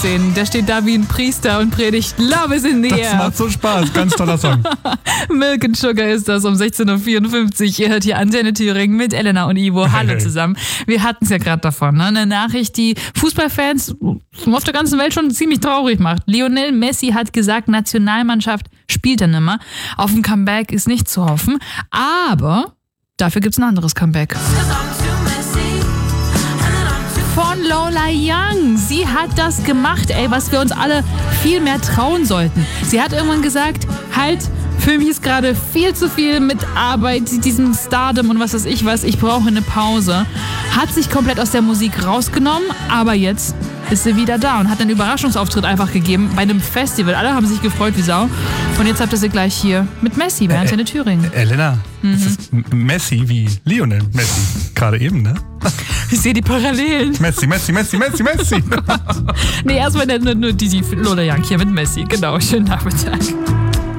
Der steht da wie ein Priester und predigt Love is in the air. Das macht so Spaß, ganz toller Song. Milk and Sugar ist das um 16.54 Uhr. Ihr hört hier Antenne Thüringen mit Elena und Ivo. Hallo zusammen. Wir hatten es ja gerade davon, ne? Eine Nachricht, die Fußballfans auf der ganzen Welt schon ziemlich traurig macht. Lionel Messi hat gesagt, Nationalmannschaft spielt er nimmer. Auf ein Comeback ist nicht zu hoffen, aber dafür gibt's ein anderes Comeback. Von Lola Young. Sie hat das gemacht, was wir uns alle viel mehr trauen sollten. Sie hat irgendwann gesagt, halt, für mich ist gerade viel zu viel mit Arbeit, diesem Stardom und was weiß ich was, ich brauche eine Pause. Hat sich komplett aus der Musik rausgenommen, aber jetzt ist sie wieder da und hat einen Überraschungsauftritt einfach gegeben bei einem Festival. Alle haben sich gefreut wie Sau. Und jetzt habt ihr sie gleich hier mit Messi bei Antenne Thüringen. Elena, das ist Messi wie Lionel Messi. Gerade eben, ne? Ich sehe die Parallelen. Messi. Nee, erstmal nur die Lola Young hier mit Messi. Genau, schönen Nachmittag.